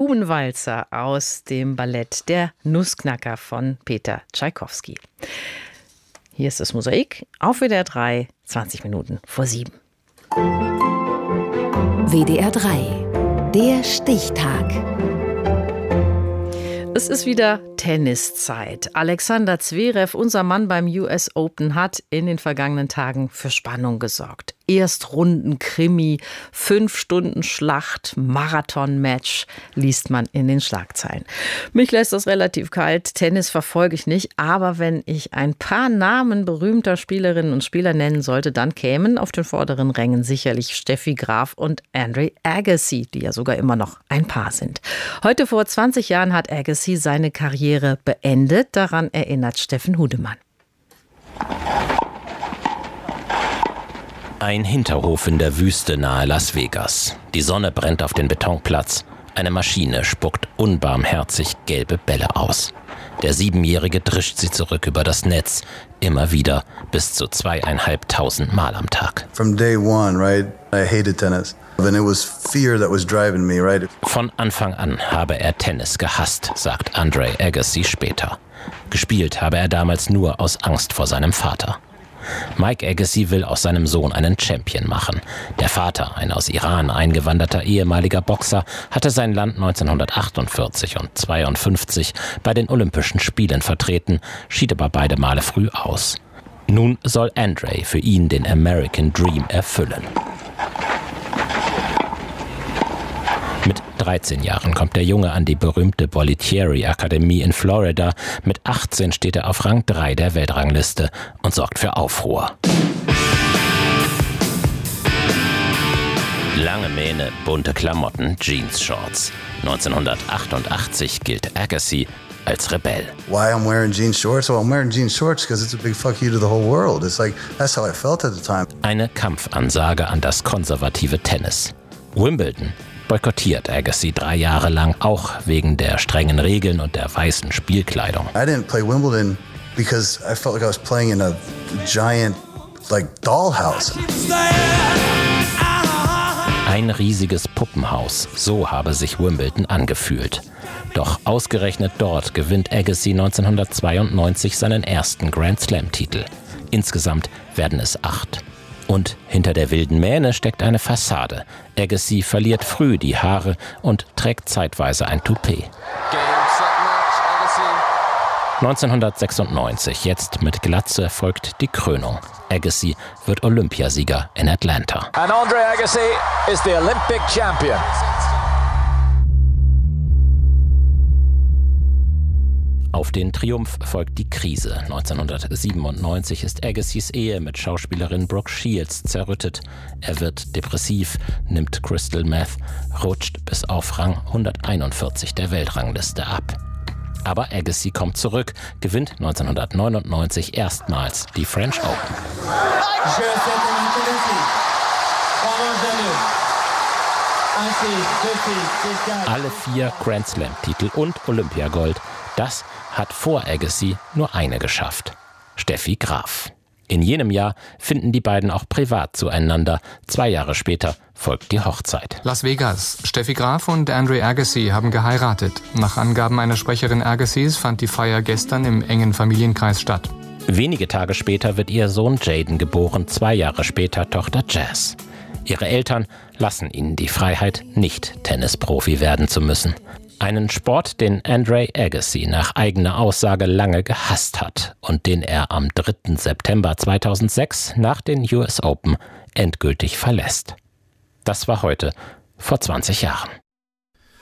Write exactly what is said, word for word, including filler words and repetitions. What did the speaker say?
Blumenwalzer aus dem Ballett Der Nussknacker von Peter Tschaikowski. Hier ist das Mosaik auf W D R drei, zwanzig Minuten vor sieben. W D R drei, der Stichtag. Es ist wieder Tenniszeit. Alexander Zverev, unser Mann beim U S Open, hat in den vergangenen Tagen für Spannung gesorgt. Erstrunden-Krimi, fünf Stunden Schlacht, Marathon-Match, liest man in den Schlagzeilen. Mich lässt das relativ kalt. Tennis verfolge ich nicht, aber wenn ich ein paar Namen berühmter Spielerinnen und Spieler nennen sollte, dann kämen auf den vorderen Rängen sicherlich Steffi Graf und Andre Agassi, die ja sogar immer noch ein Paar sind. Heute vor zwanzig Jahren hat Agassi seine Karriere beendet. Daran erinnert Steffen Hudemann. Ein Hinterhof in der Wüste nahe Las Vegas. Die Sonne brennt auf den Betonplatz. Eine Maschine spuckt unbarmherzig gelbe Bälle aus. Der Siebenjährige drischt sie zurück über das Netz. Immer wieder, bis zu zweieinhalbtausend Mal am Tag. From day one, right, I hated tennis. And it was fear that was driving me, right? Von Anfang an habe er Tennis gehasst, sagt Andre Agassi später. Gespielt habe er damals nur aus Angst vor seinem Vater. Mike Agassi will aus seinem Sohn einen Champion machen. Der Vater, ein aus Iran eingewanderter ehemaliger Boxer, hatte sein Land neunzehnhundertachtundvierzig und zweiundfünfzig bei den Olympischen Spielen vertreten, schied aber beide Male früh aus. Nun soll Andre für ihn den American Dream erfüllen. Mit dreizehn Jahren kommt der Junge an die berühmte Bollettieri-Akademie in Florida. Mit achtzehn steht er auf Rang drei der Weltrangliste und sorgt für Aufruhr. Lange Mähne, bunte Klamotten, Jeans-Shorts. neunzehnhundertachtundachtzig gilt Agassi als Rebell. Why I'm wearing jeans shorts? Well, I'm wearing jeans shorts because it's a big fuck you to the whole world. It's like, that's how I felt at the time. Eine Kampfansage an das konservative Tennis. Wimbledon boykottiert Agassi drei Jahre lang, auch wegen der strengen Regeln und der weißen Spielkleidung. I didn't play Wimbledon because I felt like I was playing in a giant, like, dollhouse. Ein riesiges Puppenhaus, so habe sich Wimbledon angefühlt. Doch ausgerechnet dort gewinnt Agassi neunzehnhundertzweiundneunzig seinen ersten Grand-Slam-Titel. Insgesamt werden es acht. Und hinter der wilden Mähne steckt eine Fassade. Agassi verliert früh die Haare und trägt zeitweise ein Toupet. neunzehnhundertsechsundneunzig, jetzt mit Glatze, folgt die Krönung. Agassi wird Olympiasieger in Atlanta. And Andre Agassi is the Olympic champion. Auf den Triumph folgt die Krise. neunzehnhundertsiebenundneunzig ist Agassis Ehe mit Schauspielerin Brooke Shields zerrüttet. Er wird depressiv, nimmt Crystal Meth, rutscht bis auf Rang hunderteinundvierzig der Weltrangliste ab. Aber Agassi kommt zurück, gewinnt neunzehnhundertneunundneunzig erstmals die French Open. Alle vier Grand Slam-Titel und Olympiagold, das hat vor Agassi nur eine geschafft: Steffi Graf. In jenem Jahr finden die beiden auch privat zueinander. Zwei Jahre später folgt die Hochzeit. Las Vegas. Steffi Graf und Andre Agassi haben geheiratet. Nach Angaben einer Sprecherin Agassis fand die Feier gestern im engen Familienkreis statt. Wenige Tage später wird ihr Sohn Jaden geboren, zwei Jahre später Tochter Jazz. Ihre Eltern lassen ihnen die Freiheit, nicht Tennisprofi werden zu müssen. Einen Sport, den Andre Agassi nach eigener Aussage lange gehasst hat und den er am dritten September zweitausendsechs nach den U S Open endgültig verlässt. Das war heute vor zwanzig Jahren.